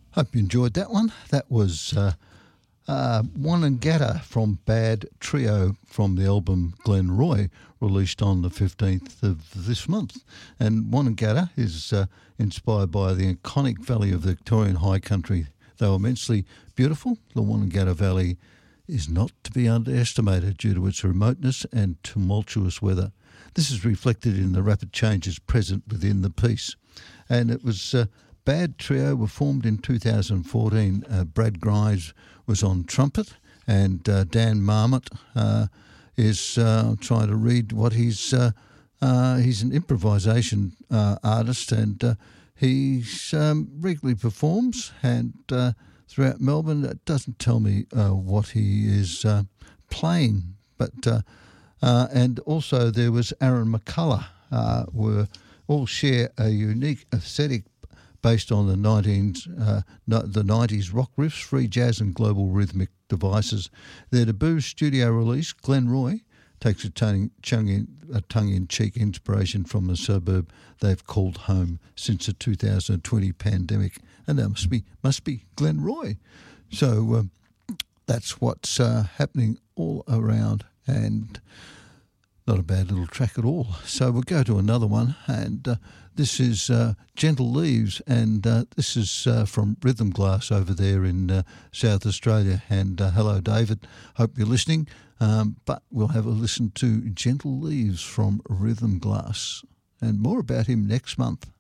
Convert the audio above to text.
Hope you enjoyed that one. That was Wanangata from Bad Trio from the album Glen Roy, released on the 15th of this month. And Wanangata is inspired by the iconic valley of the Victorian High Country. Though immensely beautiful, the Wanangata Valley is not to be underestimated due to its remoteness and tumultuous weather. This is reflected in the rapid changes present within the piece. And it was Bad Trio were formed in 2014. Brad Grimes was on trumpet, and Dan Marmot is trying to read what he's an improvisation artist, and he regularly performs and throughout Melbourne. It doesn't tell me what he is playing, but and also there was Aaron McCullough. Were all share a unique aesthetic based on the 90s rock riffs, free jazz and global rhythmic devices. Their debut studio release, Glen Roy, takes a tongue-in-cheek inspiration from the suburb they've called home since the 2020 pandemic, and that must be Glen Roy. So that's what's happening all around, and not a bad little track at all. So we'll go to another one, and this is Gentle Leaves, and this is from Rhythm Glass over there in South Australia. And hello, David. Hope you're listening. But we'll have a listen to Gentle Leaves from Rhythm Glass, and more about him next month.